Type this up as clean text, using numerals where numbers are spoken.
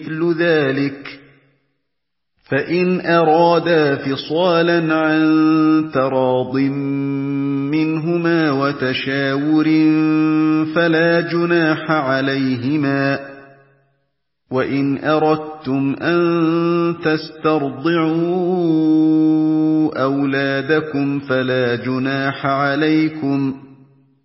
مِثْلُ ذَلِكَ فَإِنْ أَرَادَا فِصَالًا عَن تَرَاضٍ مِّنْهُمَا وَتَشَاوُرٍ فَلَا جُنَاحَ عَلَيْهِمَا ۗ وَإِنْ أَرَدتُّمْ أَن تَسْتَرْضِعُوا أَوْلَادَكُمْ فَلَا جُنَاحَ عَلَيْكُمْ